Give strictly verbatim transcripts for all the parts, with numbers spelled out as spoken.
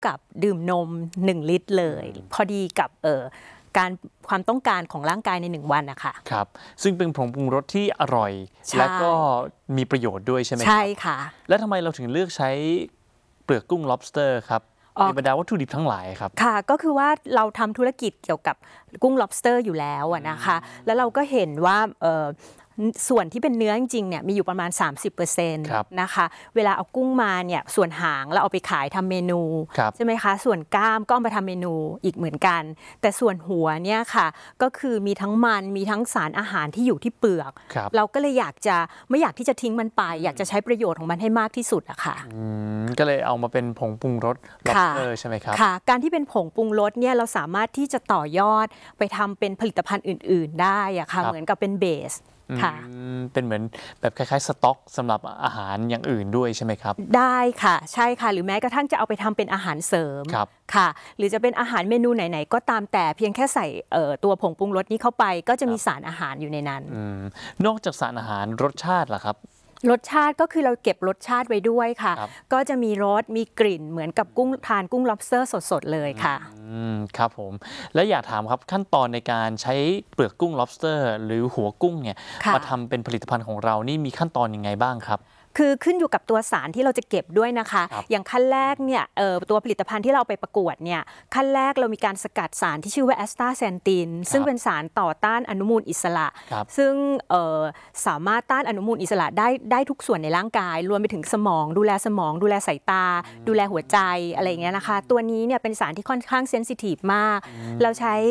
กับดื่มนมหนึ่งลิตรเลยพอดีกับเออการความต้องการของร่างกายในหนึ่งวันนะคะครับซึ่งเป็นผงปรุงรสที่อร่อยและก็มีประโยชน์ด้วยใช่ไหมครับใช่ค่ะแล้วทำไมเราถึงเลือกใช้เปลือกกุ้ง lobster ครับในบรรดาวัตถุดิบทั้งหลายครับค่ะก็คือว่าเราทำธุรกิจเกี่ยวกับกุ้ง lobster อยู่แล้วนะคะแล้วเราก็เห็นว่าส่วนที่เป็นเนื้อจริงๆเนี่ยมีอยู่ประมาณ สามสิบเปอร์เซ็นต์ นะคะเวลาเอากุ้งมาเนี่ยส่วนหางเราเอาไปขายทำเมนูใช่ไหมคะส่วนกล้ามก็เอามาทำเมนูอีกเหมือนกันแต่ส่วนหัวเนี่ยค่ะก็คือมีทั้งมันมีทั้งสารอาหารที่อยู่ที่เปลือกเราก็เลยอยากจะไม่อยากที่จะทิ้งมันไปอยากจะใช้ประโยชน์ของมันให้มากที่สุดอะค่ะก็เลยเอามาเป็นผงปรุงรส lobster ใช่ไหมครับค่ะการที่เป็นผงปรุงรสเนี่ยเราสามารถที่จะต่อยอดไปทำเป็นผลิตภัณฑ์อื่นๆได้อะค่ะเหมือนกับเป็นเบสเป็นเหมือนแบบคล้ายๆสต็อกสำหรับอาหารอย่างอื่นด้วยใช่ไหมครับได้ค่ะใช่ค่ะหรือแม้กระทั่งจะเอาไปทำเป็นอาหารเสริมค่ะหรือจะเป็นอาหารเมนูไหนๆก็ตามแต่เพียงแค่ใส่ตัวผงปรุงรสนี้เข้าไปก็จะมีสารอาหารอยู่ในนั้นนอกจากสารอาหารรสชาติล่ะครับรสชาติก็คือเราเก็บรสชาติไว้ด้วยค่ะก็จะมีรสมีกลิ่นเหมือนกับกุ้งทานกุ้ง lobster สดๆเลยค่ะครับผมและอยากถามครับขั้นตอนในการใช้เปลือกกุ้ง lobster หรือหัวกุ้งเนี่ยมาทำเป็นผลิตภัณฑ์ของเรานี่มีขั้นตอนยังไงบ้างครับคือขึ้นอยู่กับตัวสารที่เราจะเก็บด้วยนะคะอย่างขั้นแรกเนี่ยตัวผลิตภัณฑ์ที่เราไปประกวดเนี่ยขั้นแรกเรามีการสกัดสารที่ชื่อว่าแอสตาแซนตินซึ่งเป็นสารต่อต้านอนุมูลอิสระซึ่งสามารถต้านอนุมูลอิสระได้ได้ทุกส่วนในร่างกายรวมไปถึงสมองดูแลสมองดูแลสายตาดูแลหัวใจอะไรอย่างเงี้ยนะคะตัวนี้เนี่ยเป็นสารที่ค่อนข้างเซนซิทีฟมากเราใช้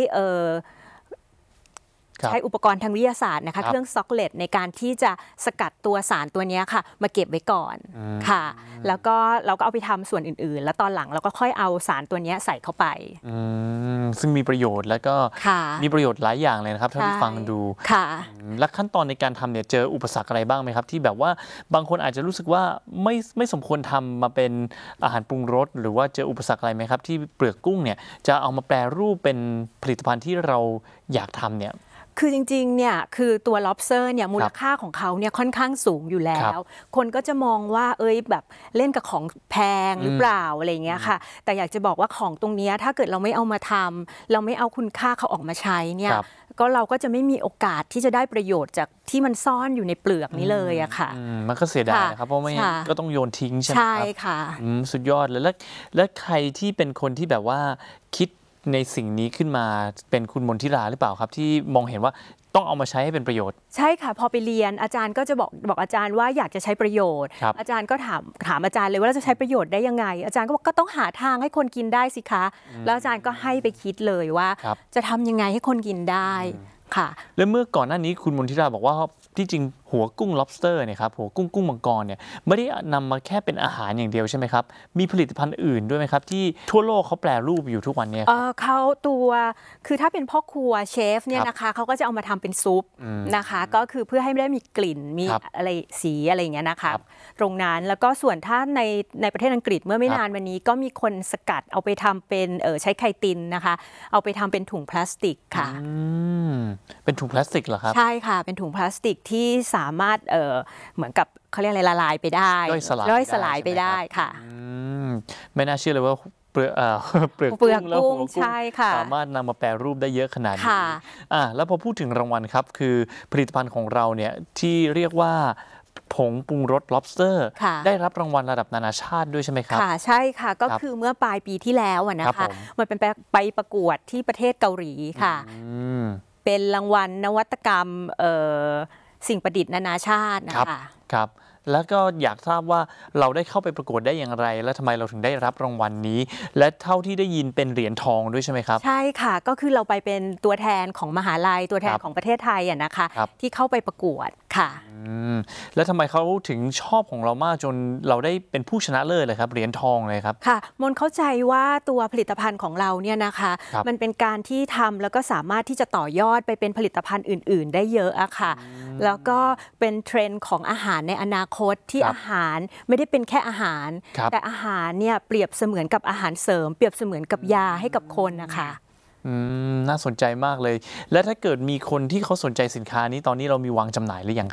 ใช้อุปกรณ์ทางวิทยาศาสตร์นะคะเครื่องซ็อกเลตในการที่จะสกัดตัวสารตัวนี้ค่ะมาเก็บไว้ก่อนค่ะแล้วก็เราก็เอาไปทำส่วนอื่นๆแล้วตอนหลังเราก็ค่อยเอาสารตัวนี้ใส่เข้าไปซึ่งมีประโยชน์แล้วก็มีประโยชน์หลายอย่างเลยนะครับถ้าที่ฟังดูและขั้นตอนในการทำเนี่ยเจออุปสรรคอะไรบ้างไหมครับที่แบบว่าบางคนอาจจะรู้สึกว่าไม่ไม่สมควรทำมาเป็นอาหารปรุงรสหรือว่าเจออุปสรรคอะไรไหมครับที่เปลือกกุ้งเนี่ยจะเอามาแปรรูปเป็นผลิตภัณฑ์ที่เราอยากทำเนี่ยคือจริงๆเนี่ยคือตัว lobster เนี่ยมูลค่าของเขาเนี่ยค่อนข้างสูงอยู่แล้วคนก็จะมองว่าเอ้ยแบบเล่นกับของแพงหรือเปล่าอะไรเงี้ยค่ะแต่อยากจะบอกว่าของตรงนี้ถ้าเกิดเราไม่เอามาทำเราไม่เอาคุณค่าเขาออกมาใช้เนี่ยก็เราก็จะไม่มีโอกาสที่จะได้ประโยชน์จากที่มันซ่อนอยู่ในเปลือกนี้เลยอะค่ะมันก็เสียดายนะครับเพราะไม่ก็ต้องโยนทิ้งใช่ไหมครับใช่ค่ะสุดยอดเลยแล้วและใครที่เป็นคนที่แบบว่าคิดในสิ่งนี้ขึ้นมาเป็นคุณมนทิราหรือเปล่าครับที่มองเห็นว่าต้องเอามาใช้ให้เป็นประโยชน์ใช่ค่ะพอไปเรียนอาจารย์ก็จะบอกบอกอาจารย์ว่าอยากจะใช้ประโยชน์อาจารย์ก็ถามถามอาจารย์เลยว่าเราจะใช้ประโยชน์ได้ยังไงอาจารย์ก็บอกก็ต้องหาทางให้คนกินได้สิคะแล้วอาจารย์ก็ให้ไปคิดเลยว่าจะทำยังไงให้คนกินได้ค่ะแล้วเมื่อก่อนหน้านี้คุณมนทิราบอกว่าที่จริงหัวกุ้ง lobster เนี่ยครับหัวกุ้งกุ้งมังกรเนี่ยไม่ได้นำมาแค่เป็นอาหารอย่างเดียวใช่ไหมครับมีผลิตภัณฑ์อื่นด้วยไหมครับที่ทั่วโลกเขาแปรรูปอยู่ทุกวันนี้เขาตัวคือถ้าเป็นพ่อครัวเชฟเนี่ยนะคะเขาก็จะเอามาทำเป็นซุปนะคะก็คือเพื่อให้ไม่ได้มีกลิ่นมีอะไรสีอะไรอย่างเงี้ยนะคะตรงนั้นแล้วก็ส่วนถ้าในในประเทศอังกฤษเมื่อไม่นานวันนี้ก็มีคนสกัดเอาไปทำเป็นเออใช้ไคตินนะคะเอาไปทำเป็นถุงพลาสติกค่ะเป็นถุงพลาสติกเหรอครับใช่ค่ะเป็นถุงพลาสติกที่สามารถเออเหมือนกับเขาเรียกอะไรละลายไปได้ย่อยสลายย่อยสลายไปได้ค่ะไม่น่าเชื่อเลยว่าเปลือกเปลือกกุ้งแล้วหัวกุ้งสามารถนำมาแปรรูปได้เยอะขนาดนี้อ่าแล้วพอพูดถึงรางวัลครับคือผลิตภัณฑ์ของเราเนี่ยที่เรียกว่าผงปรุงรส lobster ได้รับรางวัลระดับนานาชาติด้วยใช่ไหมครับค่ะใช่ค่ะก็คือเมื่อปลายปีที่แล้วนะคะมันเป็นไปประกวดที่ประเทศเกาหลีค่ะเป็นรางวัลนวัตกรรมสิ่งประดิษฐ์นานาชาตินะคะครับแล้วก็อยากทราบว่าเราได้เข้าไปประกวดได้อย่างไรและทำไมเราถึงได้รับรางวัลนี้และเท่าที่ได้ยินเป็นเหรียญทองด้วยใช่ไหมครับใช่ค่ะก็คือเราไปเป็นตัวแทนของมหาลัยตัวแทนของประเทศไทยอะนะคะที่เข้าไปประกวดค่ะแล้วทำไมเขาถึงชอบของเรามากจนเราได้เป็นผู้ชนะเลิศเลยครับเหรียญทองเลยครับค่ะมนเข้าใจว่าตัวผลิตภัณฑ์ของเราเนี่ยนะคะมันเป็นการที่ทำแล้วก็สามารถที่จะต่อยอดไปเป็นผลิตภัณฑ์อื่นๆได้เยอะอะค่ะแล้วก็เป็นเทรนด์ของอาหารในอนาคตที่อาหารไม่ได้เป็นแค่อาหารแต่อาหารเนี่ยเปรียบเสมือนกับอาหารเสริมเปรียบเสมือนกับยาให้กับคนนะคะอืมน่าสนใจมากเลยและถ้าเกิดมีคนที่เขาสนใจสินค้านี้ตอนนี้เรามีวางจำหน่ายหรือยังครับ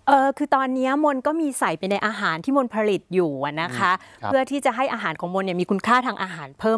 เออคือตอนนี้มนก็มีใส่ไปในอาหารที่มนผลิตอยู่นะคะเพื่อที่จะให้อาหารของมนเนี่ยมีคุณค่าทางอาหารเพิ่ม